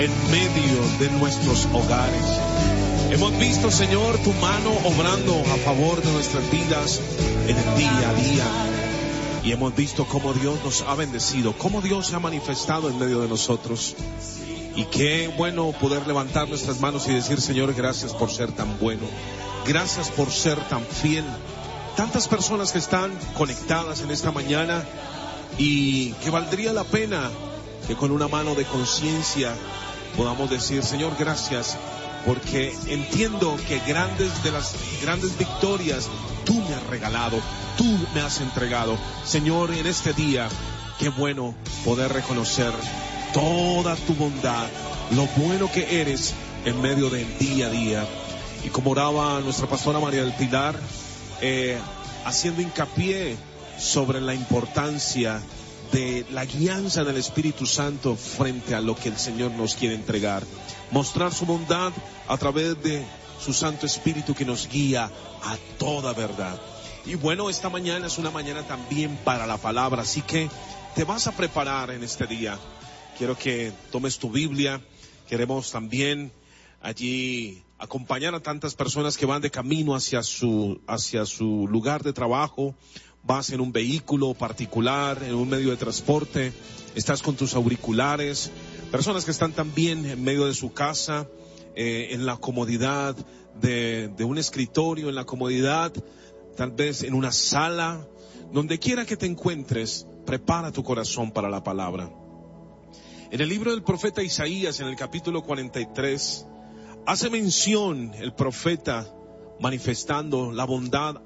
en medio de nuestros hogares. Hemos visto, Señor, tu mano obrando a favor de nuestras vidas en el día a día. Y hemos visto cómo Dios nos ha bendecido, cómo Dios se ha manifestado en medio de nosotros. Y qué bueno poder levantar nuestras manos y decir: Señor, gracias por ser tan bueno. Gracias por ser tan fiel. Tantas personas que están conectadas en esta mañana y que valdría la pena que con una mano de conciencia podamos decir: Señor, gracias, porque entiendo que de las grandes victorias tú me has regalado, tú me has entregado. Señor, en este día, qué bueno poder reconocer toda tu bondad, lo bueno que eres en medio del día a día. Y como oraba nuestra pastora María del Pilar, haciendo hincapié sobre la importancia de la guianza del Espíritu Santo frente a lo que el Señor nos quiere entregar. Mostrar su bondad a través de su Santo Espíritu que nos guía a toda verdad. Y bueno, esta mañana es una mañana también para la palabra, así que te vas a preparar en este día. Quiero que tomes tu Biblia. Queremos también allí acompañar a tantas personas que van de camino hacia su lugar de trabajo. Vas en un vehículo particular, en un medio de transporte, estás con tus auriculares, personas que están también en medio de su casa, en la comodidad de un escritorio, en la comodidad tal vez en una sala, donde quiera que te encuentres, prepara tu corazón para la palabra. En el libro del profeta Isaías, en el capítulo 43, hace mención el profeta manifestando la bondad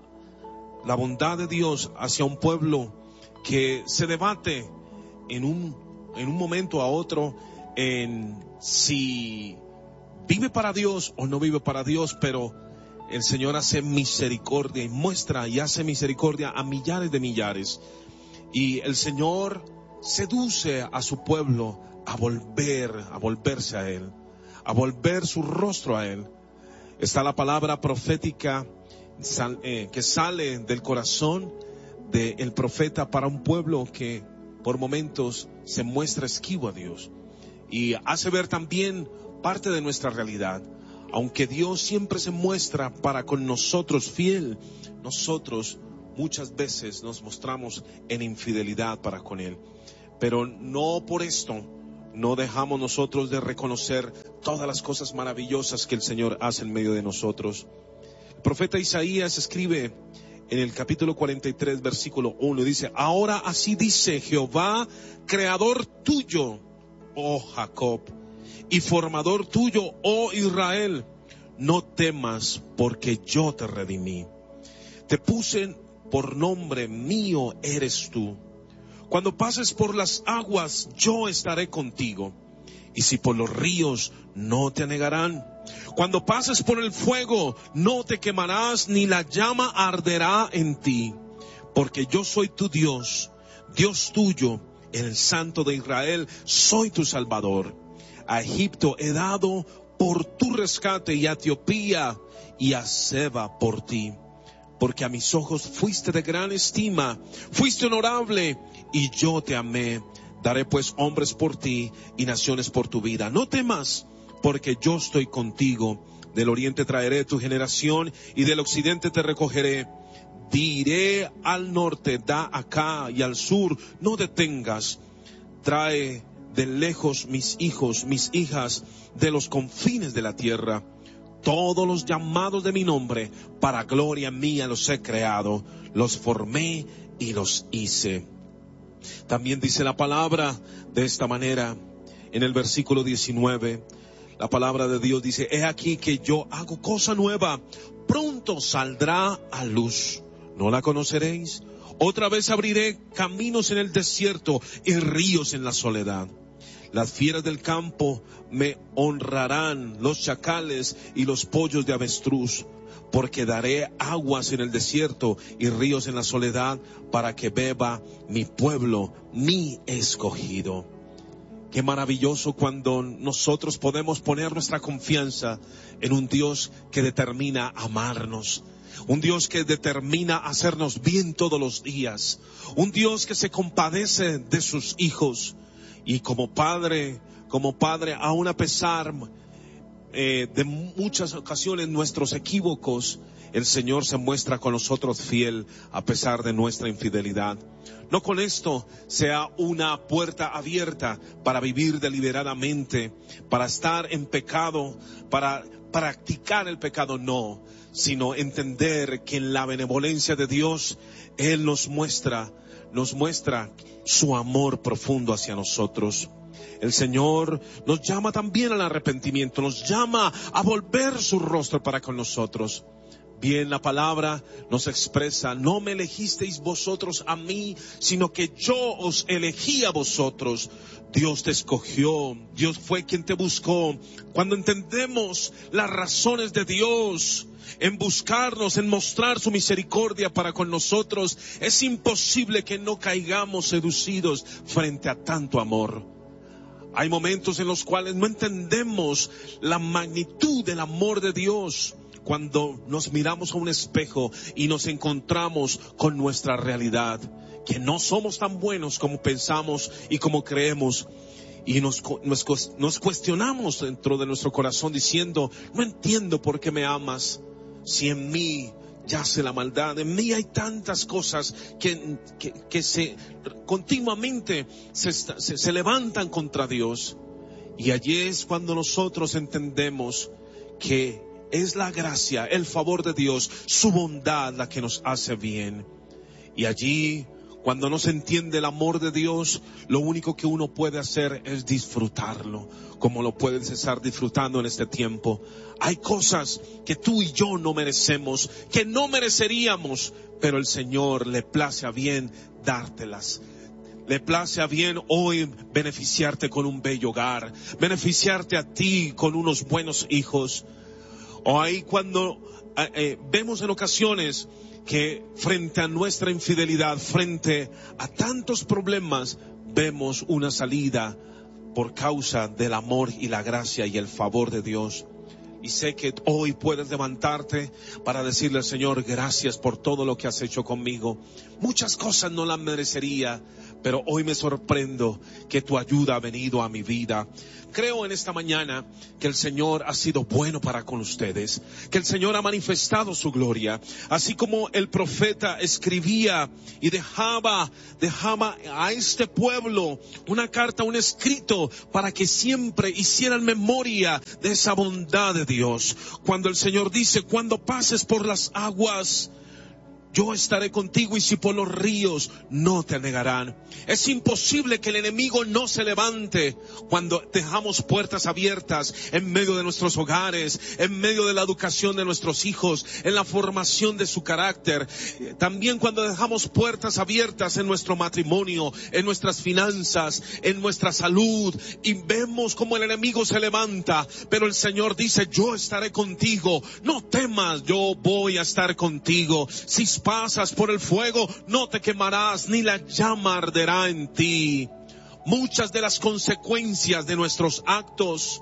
de Dios hacia un pueblo que se debate en un momento a otro en si vive para Dios o no vive para Dios, pero el Señor hace misericordia y muestra y hace misericordia a millares de millares. Y el Señor seduce a su pueblo a volverse a Él, a volver su rostro a Él. Está la palabra profética que sale del corazón del profeta para un pueblo que por momentos se muestra esquivo a Dios, y hace ver también parte de nuestra realidad. Aunque Dios siempre se muestra para con nosotros fiel, nosotros muchas veces nos mostramos en infidelidad para con Él. Pero no por esto no dejamos nosotros de reconocer todas las cosas maravillosas que el Señor hace en medio de nosotros. El profeta Isaías escribe en el capítulo 43, versículo 1, dice: ahora así dice Jehová, creador tuyo, oh Jacob, y formador tuyo, oh Israel, no temas, porque yo te redimí. Te puse por nombre, mío eres tú. Cuando pases por las aguas, yo estaré contigo. Y si por los ríos, no te anegarán. Cuando pases por el fuego, no te quemarás, ni la llama arderá en ti. Porque yo soy tu Dios, Dios tuyo, el Santo de Israel, soy tu Salvador. A Egipto he dado por tu rescate, y a Etiopía y a Seba por ti. Porque a mis ojos fuiste de gran estima, fuiste honorable, y yo te amé. Daré pues hombres por ti y naciones por tu vida. No temas, porque yo estoy contigo. Del oriente traeré tu generación, y del occidente te recogeré. Diré al norte, da acá, y al sur, no detengas. Trae de lejos mis hijos, mis hijas, de los confines de la tierra. Todos los llamados de mi nombre, para gloria mía los he creado, los formé y los hice. También dice la palabra de esta manera, en el versículo 19, la palabra de Dios dice: he aquí que yo hago cosa nueva, pronto saldrá a luz, ¿no la conoceréis? Otra vez abriré caminos en el desierto y ríos en la soledad. Las fieras del campo me honrarán, los chacales y los pollos de avestruz, porque daré aguas en el desierto y ríos en la soledad, para que beba mi pueblo, mi escogido. Qué maravilloso cuando nosotros podemos poner nuestra confianza en un Dios que determina amarnos, un Dios que determina hacernos bien todos los días, un Dios que se compadece de sus hijos. Y como padre, como Padre, aún a pesar de muchas ocasiones nuestros equívocos, el Señor se muestra con nosotros fiel a pesar de nuestra infidelidad. No con esto sea una puerta abierta para vivir deliberadamente, para estar en pecado, para practicar el pecado, no, sino entender que en la benevolencia de Dios, Él nos muestra su amor profundo hacia nosotros. El Señor nos llama también al arrepentimiento, nos llama a volver su rostro para con nosotros. Bien, la palabra nos expresa: no me elegisteis vosotros a mí, sino que yo os elegí a vosotros. Dios te escogió, Dios fue quien te buscó. Cuando entendemos las razones de Dios en buscarnos, en mostrar su misericordia para con nosotros, es imposible que no caigamos seducidos frente a tanto amor. Hay momentos en los cuales no entendemos la magnitud del amor de Dios, cuando nos miramos a un espejo y nos encontramos con nuestra realidad, que no somos tan buenos como pensamos y como creemos, y nos cuestionamos dentro de nuestro corazón diciendo: no entiendo por qué me amas, si en mí yace la maldad, en mí hay tantas cosas que continuamente se levantan contra Dios. Y allí es cuando nosotros entendemos que es la gracia, el favor de Dios, su bondad la que nos hace bien. Y allí, cuando no se entiende el amor de Dios, lo único que uno puede hacer es disfrutarlo, como lo puedes estar disfrutando en este tiempo. Hay cosas que tú y yo no merecemos, que no mereceríamos, pero el Señor le place a bien dártelas. Le place a bien hoy beneficiarte con un bello hogar, beneficiarte a ti con unos buenos hijos. O ahí cuando vemos en ocasiones que frente a nuestra infidelidad, frente a tantos problemas, vemos una salida por causa del amor y la gracia y el favor de Dios. Y sé que hoy puedes levantarte para decirle al Señor: gracias por todo lo que has hecho conmigo. Muchas cosas no las merecería, pero hoy me sorprendo que tu ayuda ha venido a mi vida. Creo en esta mañana que el Señor ha sido bueno para con ustedes, que el Señor ha manifestado su gloria, así como el profeta escribía y dejaba a este pueblo una carta, un escrito, para que siempre hicieran memoria de esa bondad de Dios. Cuando el Señor dice: cuando pases por las aguas, yo estaré contigo, y si por los ríos, no te anegarán. Es imposible que el enemigo no se levante cuando dejamos puertas abiertas en medio de nuestros hogares, en medio de la educación de nuestros hijos, en la formación de su carácter. También cuando dejamos puertas abiertas en nuestro matrimonio, en nuestras finanzas, en nuestra salud, y vemos como el enemigo se levanta, pero el Señor dice: yo estaré contigo, no temas, yo voy a estar contigo. Si pasas por el fuego, no te quemarás, ni la llama arderá en ti. Muchas de las consecuencias de nuestros actos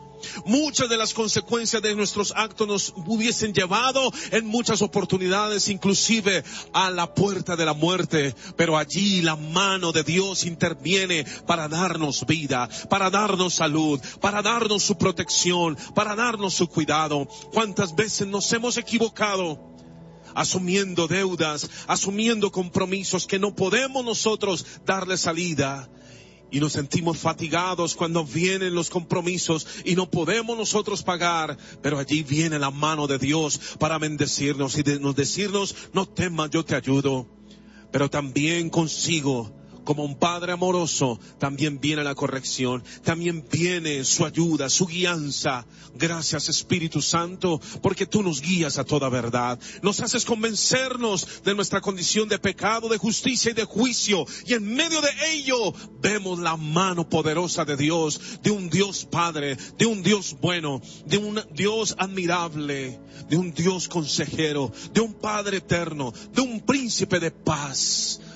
nos hubiesen llevado en muchas oportunidades inclusive a la puerta de la muerte, pero allí la mano de Dios interviene para darnos vida, para darnos salud, para darnos su protección, para darnos su cuidado. ¿Cuántas veces nos hemos equivocado asumiendo deudas, asumiendo compromisos que no podemos nosotros darle salida? Y nos sentimos fatigados cuando vienen los compromisos y no podemos nosotros pagar, pero allí viene la mano de Dios para bendecirnos y decirnos: no temas, yo te ayudo. Pero también consigo, como un Padre amoroso, también viene la corrección, también viene su ayuda, su guianza. Gracias, Espíritu Santo, porque tú nos guías a toda verdad. Nos haces convencernos de nuestra condición de pecado, de justicia y de juicio. Y en medio de ello vemos la mano poderosa de Dios, de un Dios Padre, de un Dios bueno, de un Dios admirable, de un Dios consejero, de un Padre eterno, de un príncipe de paz.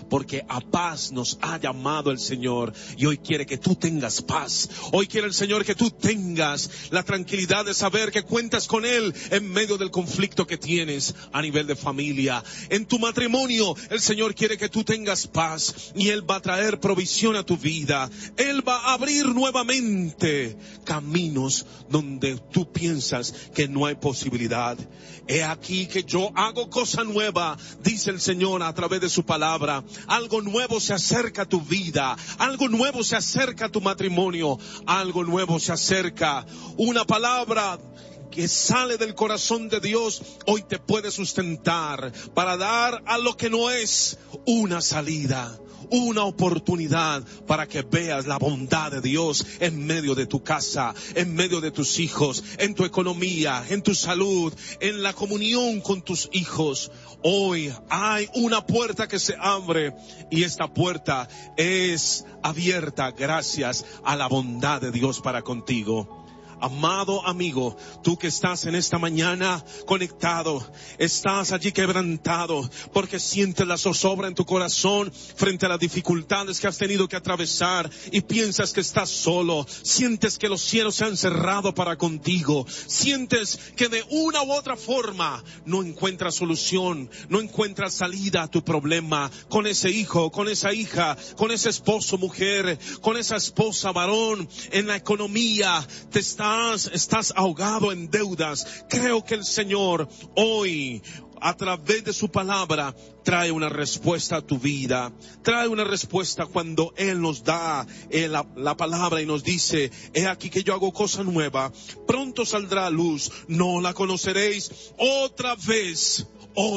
porque a paz nos ha llamado el Señor. Y hoy quiere que tú tengas paz. Hoy quiere el Señor que tú tengas la tranquilidad de saber que cuentas con Él en medio del conflicto que tienes a nivel de familia. En tu matrimonio, el Señor quiere que tú tengas paz y Él va a traer provisión a tu vida. Él va a abrir nuevamente caminos donde tú piensas que no hay posibilidad. He aquí que yo hago cosa nueva, dice el Señor a través de su palabra. Algo nuevo se acerca a tu vida, algo nuevo se acerca a tu matrimonio, algo nuevo se acerca. Una palabra que sale del corazón de Dios hoy te puede sustentar para dar a lo que no es una salida, una oportunidad para que veas la bondad de Dios en medio de tu casa, en medio de tus hijos, en tu economía, en tu salud, en la comunión con tus hijos. Hoy hay una puerta que se abre y esta puerta es abierta gracias a la bondad de Dios para contigo. Amado amigo, tú que estás en esta mañana conectado, estás allí quebrantado porque sientes la zozobra en tu corazón frente a las dificultades que has tenido que atravesar y piensas que estás solo, sientes que los cielos se han cerrado para contigo, sientes que de una u otra forma no encuentras solución, no encuentras salida a tu problema con ese hijo, con esa hija, con ese esposo mujer, con esa esposa varón, en la economía estás ahogado en deudas. Creo que el Señor hoy, a través de su palabra, trae una respuesta a tu vida. Trae una respuesta cuando Él nos da la palabra y nos dice: he aquí que yo hago cosa nueva, pronto saldrá a luz, no la conoceréis. Otra vez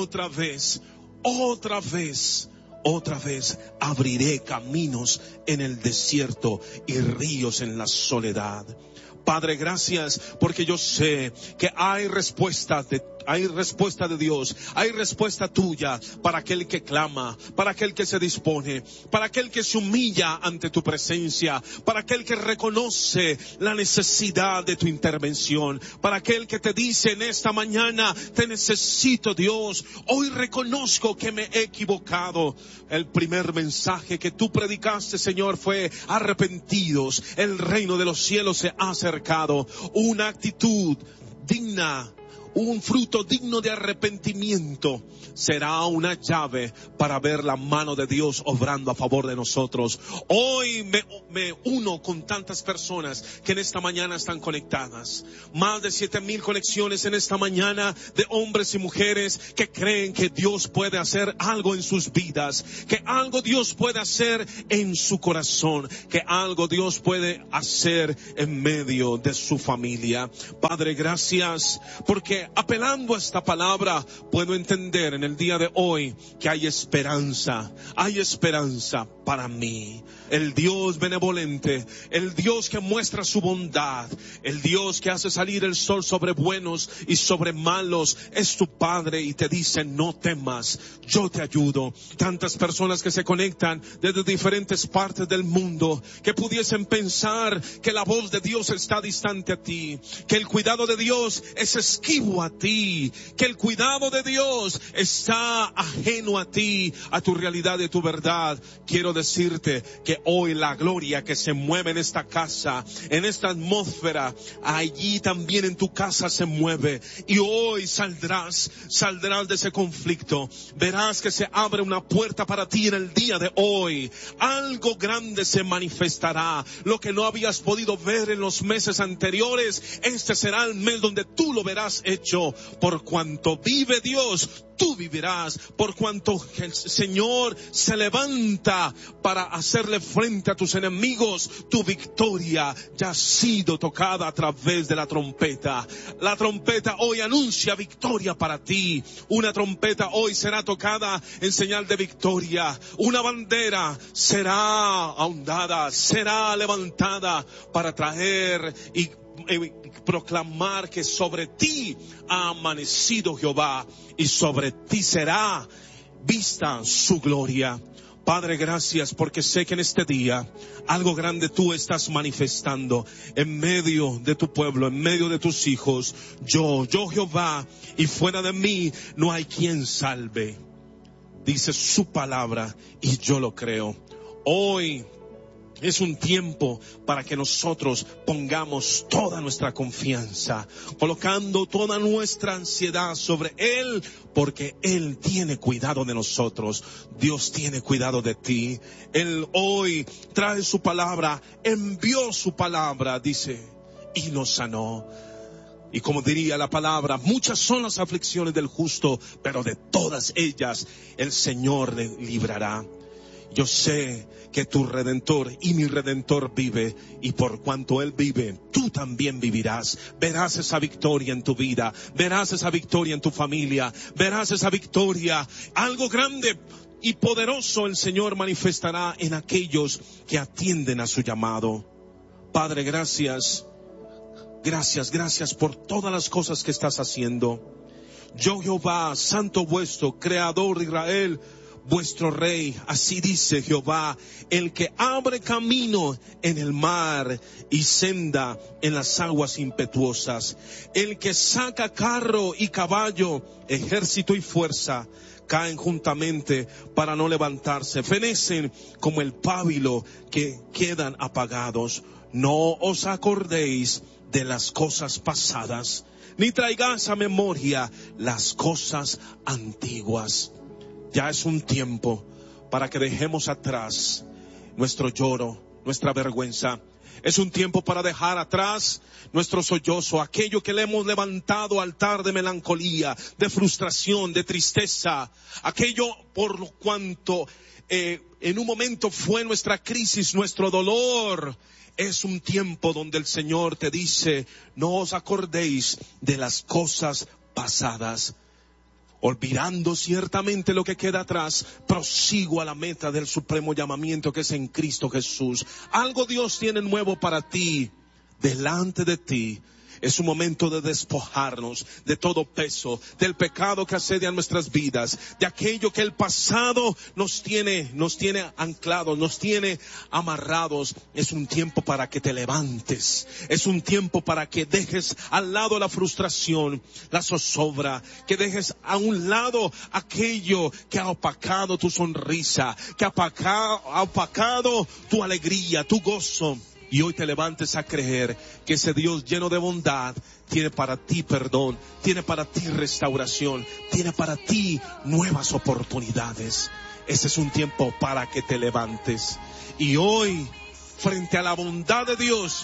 abriré caminos en el desierto y ríos en la soledad. Padre, gracias porque yo sé que hay respuesta de Dios, hay respuesta tuya para aquel que clama, para aquel que se dispone, para aquel que se humilla ante tu presencia, para aquel que reconoce la necesidad de tu intervención, para aquel que te dice en esta mañana: te necesito, Dios, hoy reconozco que me he equivocado. El primer mensaje que tú predicaste, Señor, fue: arrepentidos, el reino de los cielos se ha acercado. Una actitud digna, un fruto digno de arrepentimiento será una llave para ver la mano de Dios obrando a favor de nosotros. Hoy me uno con tantas personas que en esta mañana están conectadas. Más de 7,000 conexiones en esta mañana de hombres y mujeres que creen que Dios puede hacer algo en sus vidas, que algo Dios puede hacer en su corazón, que algo Dios puede hacer en medio de su familia. Padre, gracias porque apelando a esta palabra puedo entender en el día de hoy que hay esperanza para mí. El Dios benevolente, el Dios que muestra su bondad, el Dios que hace salir el sol sobre buenos y sobre malos, es tu Padre y te dice: no temas, yo te ayudo. Tantas personas que se conectan desde diferentes partes del mundo, que pudiesen pensar que la voz de Dios está distante a ti, que el cuidado de Dios es esquivo a ti, que el cuidado de Dios está ajeno a ti, a tu realidad y a tu verdad. Quiero decirte que hoy la gloria que se mueve en esta casa, en esta atmósfera, allí también en tu casa se mueve. Y hoy saldrás de ese conflicto. Verás que se abre una puerta para ti en el día de hoy. Algo grande se manifestará. Lo que no habías podido ver en los meses anteriores, este será el mes donde tú lo verás hecho. Por cuanto vive Dios, tú vivirás. Por cuanto el Señor se levanta para hacerle frente a tus enemigos, tu victoria ya ha sido tocada a través de la trompeta. La trompeta hoy anuncia victoria para ti. Una trompeta hoy será tocada en señal de victoria. Una bandera será ahondada, será levantada para traer y proclamar que sobre ti ha amanecido Jehová y sobre ti será vista su gloria. Padre, gracias porque sé que en este día algo grande tú estás manifestando en medio de tu pueblo, en medio de tus hijos. Yo Jehová, y fuera de mí no hay quien salve. dice su palabra y yo lo creo. Hoy es un tiempo para que nosotros pongamos toda nuestra confianza, colocando toda nuestra ansiedad sobre Él, porque Él tiene cuidado de nosotros. Dios tiene cuidado de ti. Él hoy trae su palabra, envió su palabra, dice, y nos sanó. Y como diría la palabra, muchas son las aflicciones del justo, pero de todas ellas el Señor le librará. Yo sé que tu Redentor y mi Redentor vive, y por cuanto Él vive, tú también vivirás. Verás esa victoria en tu vida, verás esa victoria en tu familia, verás esa victoria. Algo grande y poderoso el Señor manifestará en aquellos que atienden a su llamado. Padre, gracias. Gracias por todas las cosas que estás haciendo. Yo, Jehová, santo vuestro, creador de Israel, vuestro rey, así dice Jehová, el que abre camino en el mar y senda en las aguas impetuosas, el que saca carro y caballo, ejército y fuerza, caen juntamente para no levantarse, fenecen como el pábilo que quedan apagados. No os acordéis de las cosas pasadas, ni traigáis a memoria las cosas antiguas. Ya es un tiempo para que dejemos atrás nuestro lloro, nuestra vergüenza. Es un tiempo para dejar atrás nuestro sollozo, aquello que le hemos levantado altar de melancolía, de frustración, de tristeza, aquello por lo cuanto en un momento fue nuestra crisis, nuestro dolor. Es un tiempo donde el Señor te dice, no os acordéis de las cosas pasadas. Olvidando ciertamente lo que queda atrás, prosigo a la meta del supremo llamamiento que es en Cristo Jesús. Algo Dios tiene nuevo para ti, delante de ti. Es un momento de despojarnos de todo peso, del pecado que asedia nuestras vidas, de aquello que el pasado nos tiene anclados, nos tiene amarrados. Es un tiempo para que te levantes, es un tiempo para que dejes al lado la frustración, la zozobra, que dejes a un lado aquello que ha opacado tu sonrisa, que ha opacado tu alegría, tu gozo. Y hoy te levantes a creer que ese Dios lleno de bondad tiene para ti perdón, tiene para ti restauración, tiene para ti nuevas oportunidades. Ese es un tiempo para que te levantes. Y hoy, frente a la bondad de Dios,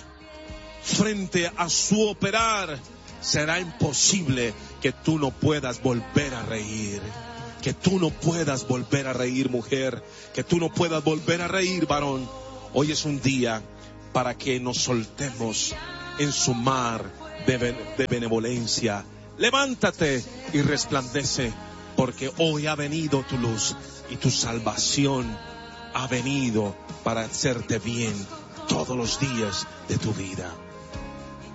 frente a su operar, será imposible que tú no puedas volver a reír. Que tú no puedas volver a reír, mujer. Que tú no puedas volver a reír, varón. Hoy es un día para que nos soltemos en su mar de benevolencia. Levántate y resplandece, porque hoy ha venido tu luz y tu salvación ha venido para hacerte bien todos los días de tu vida.